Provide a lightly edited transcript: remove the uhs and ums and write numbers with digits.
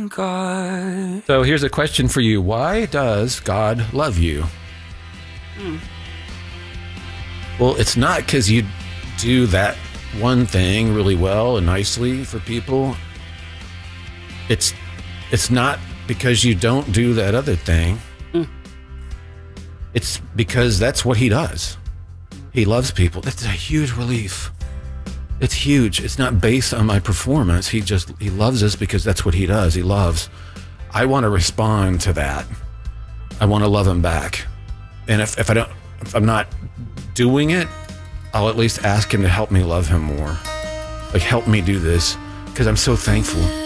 God. So here's a question for you. Why does God love you? Well, it's not because you do that one thing really well and nicely for people. It's not because you don't do that other thing. It's because that's what he does. He loves people. That's a huge relief. It's huge. It's not based on my performance. He loves us because that's what he does. He loves. I want to respond to that. I want to love him back. And if I'm not doing it, I'll at least ask him to help me love him more. Like, help me do this, because I'm so thankful.